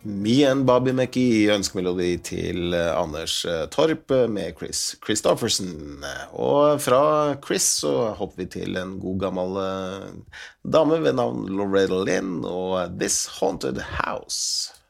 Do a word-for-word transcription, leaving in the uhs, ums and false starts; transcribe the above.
Me and Bobby McGee ønskemelodi til eh, Anders eh, Torp eh, med Chris Christofferson. Og fra Chris så hopper vi til en god gammel eh, dame ved navn Loretta Lynn og This Haunted House.